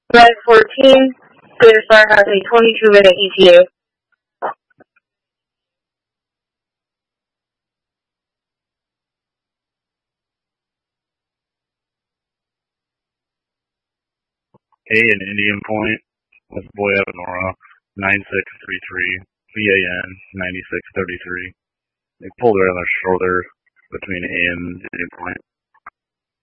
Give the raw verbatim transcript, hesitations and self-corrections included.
Flight fourteen, Clearstar has a twenty-two minute E T A. A in Indian Point with Boy Avenora, nine six three three, V A N ninety-six thirty-three. They pulled right on their shoulder between A and Indian Point.